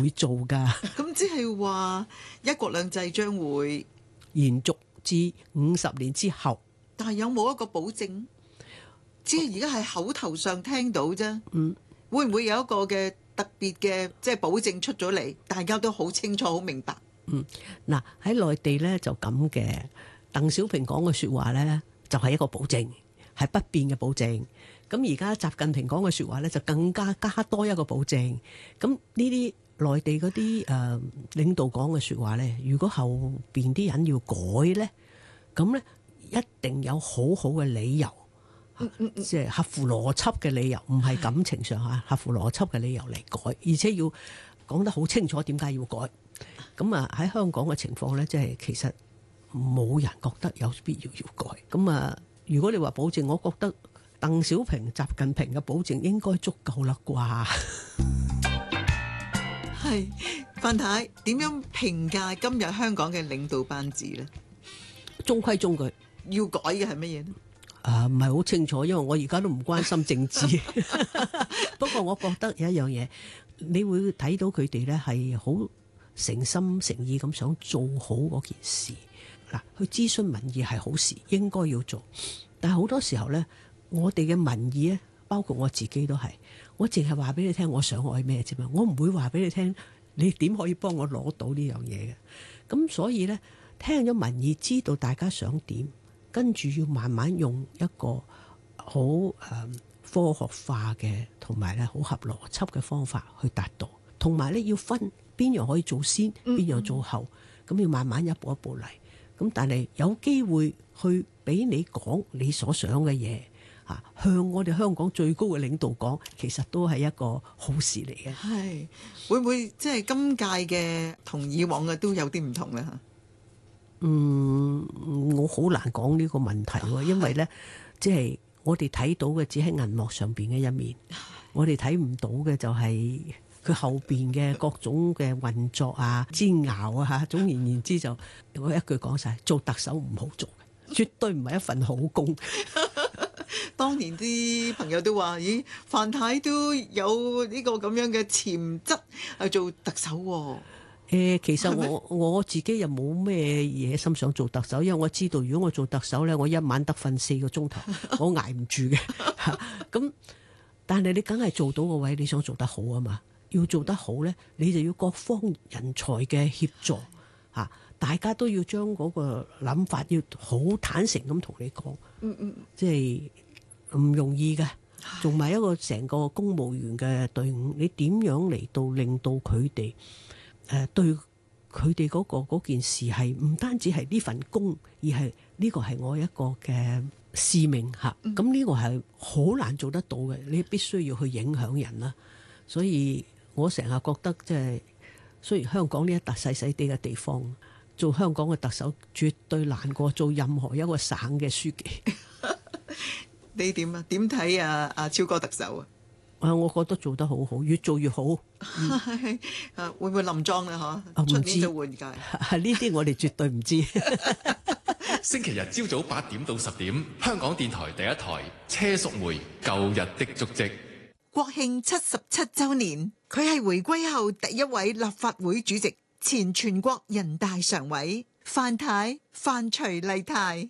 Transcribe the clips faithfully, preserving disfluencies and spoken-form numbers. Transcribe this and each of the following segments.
會做㗎。 咁即係話一國兩制將會延續至五十年之後， 但係有冇一個保證？只係而家係口頭上聽到啫。 嗯， 會唔會有一個嘅特別嘅即係保證出咗嚟，大家都好清楚、好明白？ 嗯，嗱喺內地咧就咁嘅，鄧小平講嘅説話咧就係一個保證，係不變嘅保證。咁而家習近平講嘅説話咧就更加加多一個保證。咁呢啲內地嗰啲誒領導講嘅説話咧，如果後邊啲人要改咧，咁咧一定有好好嘅理由，即係合乎邏輯嘅理由，唔係感情上嚇，合乎邏輯嘅理由嚟改，而且要講得好清楚點解要改。咁啊喺香港嘅情況咧，即係其實冇人覺得有必要要改。咁啊，如果你話保證，我覺得鄧小平、習近平嘅保證應該足夠啦啩。 係，范太點樣評價今日香港嘅領導班子咧？ 中規中矩。 要改嘅係乜嘢呢？ 啊，唔係好清楚，因為我而家都唔關心政治。不過我覺得有一樣嘢，你會睇到佢哋咧係好誠心誠意咁想做好嗰件事。嗱，去諮詢民意係好事，應該要做。但係好多時候咧，我哋嘅民意咧，包括我自己都係，我淨係話俾你聽我想愛咩啫嘛，我唔會話俾你聽你點可以幫我攞到呢樣嘢嘅。咁所以咧，聽咗民意，知道大家想點，跟住要慢慢用一個好誒科學化嘅同埋咧好合邏輯嘅方法去達到，同埋咧要分邊樣可以做先，邊樣做後，咁要慢慢一步一步嚟。咁但係有機會去俾你講你所想嘅嘢，嚇向我哋香港最高嘅領導講，其實都係一個好事嚟嘅。 係會唔會即係今屆嘅同以往嘅都有啲唔同咧？嚇， 嗯，我好難講呢個問題喎，因為咧，即係我哋睇到嘅只係銀幕上邊嘅一面，我哋睇唔到嘅就係佢後邊嘅各種嘅運作啊、煎熬啊嚇。總而言之就，我一句講晒，做特首唔好做嘅，絕對唔係一份好工。 當年啲朋友都話：咦，范太都有呢個咁樣嘅潛質去做特首喎。 誒，其實我我自己又冇咩野心想做特首，因為我知道如果我做特首咧，我一晚得瞓四個鐘頭，我捱唔住嘅。咁但係你梗係做到個位，你想做得好啊嘛？要做得好咧，你就要各方人才嘅協助嚇，大家都要將嗰個諗法要好坦誠咁同你講。 嗯嗯， 即係唔容易嘅，仲埋一個成個公務員嘅隊伍，你點樣嚟到令到佢哋？誒、呃、對佢哋嗰個嗰件事係唔單止係呢份工，而係呢個係我一個嘅使命嚇。咁呢、嗯、個係好難做得到嘅，你必須要去影響人啦。所以我成日覺得即係雖然香港呢一笪細細啲嘅地方，做香港嘅特首絕對難過做任何一個省嘅書記。 你點啊？點睇啊？阿超哥特首啊？ 啊，我覺得做得好好，越做越好。 係啊，會唔會冧莊咧？嗬，出年就換屆。 呢啲我哋絕對唔知。 星期日朝早八點到十點，香港電台第一台車淑梅舊日的足跡。 國慶七十七週年，佢係回歸後第一位立法會主席，前全國人大常委范太范徐麗泰。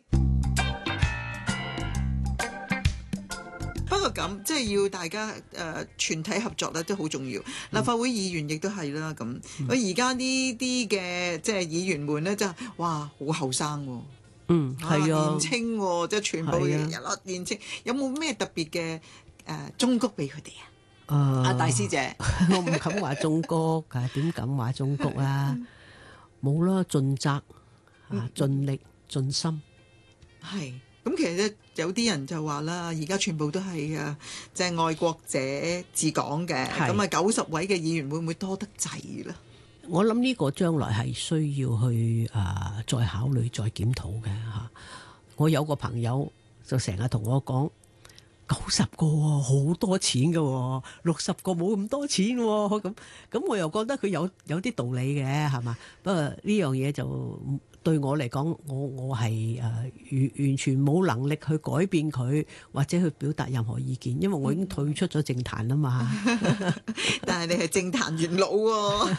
不過咁，即係要大家誒、呃、全體合作咧，都好重要。立法會議員亦都係啦。咁佢而家呢啲嘅即係議員們咧，就哇好後生喎。嗯，係啊，年青喎，即係全部日日年青。有冇咩特別嘅誒忠告俾佢哋啊？阿、呃啊、大師姐， 我唔敢話忠告，係點敢話忠告啊？冇啦，盡責啊，盡力盡心。 係。咁其實咧，有啲人就話啦，而家全部都係啊，即係愛國者治港嘅。咁啊，九十位嘅議員會唔會多得滯啦？ 我諗呢個將來係需要去啊、呃、再考慮、再檢討嘅嚇。我有個朋友就成日同我講，九十個好多錢㗎喎，六十個冇咁多錢喎。咁咁我又覺得佢有有啲道理嘅，係嘛？不過呢樣嘢就對我嚟講，我我係誒完完全冇能力去改變佢，或者去表達任何意見，因為我已經退出咗政壇啦嘛。 但係你係政壇元老喎。